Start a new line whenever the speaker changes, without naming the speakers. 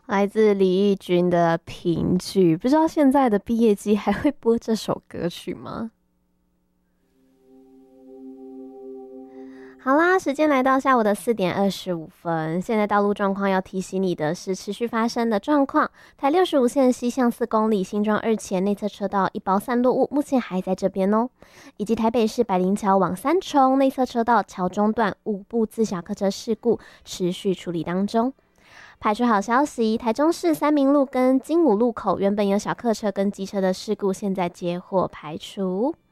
来自李翊君的评剧，不知道现在的毕业季还会播这首歌曲吗？好啦，时间来到下午的4:25，现在道路状况要提醒你的是持续发生的状况。台65线西向4公里新庄2前内侧车道一包散落物，目前还在这边哦。以及台北市百灵桥往三重内侧车道桥中段5部自小客车事故持续处理当中。排除好消息，台中市三民路跟金武路口原本有小客车跟机车的事故，现在接获排除。